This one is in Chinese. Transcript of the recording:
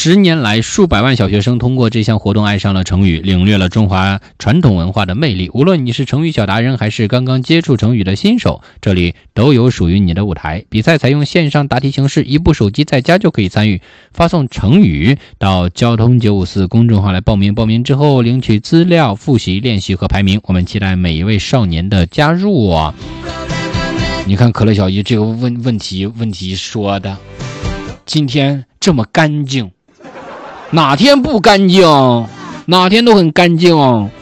10年来，数百万小学生通过这项活动爱上了成语，领略了中华传统文化的魅力。无论你是成语小达人，还是刚刚接触成语的新手，这里都有属于你的舞台。比赛采用线上答题形式，一部手机在家就可以参与。发送成语到交通954公众号来报名，报名之后领取资料、复习、练习和排名。我们期待每一位少年的加入啊！你看可乐小姨这个问题说的，今天这么干净，哪天不干净？哪天都很干净。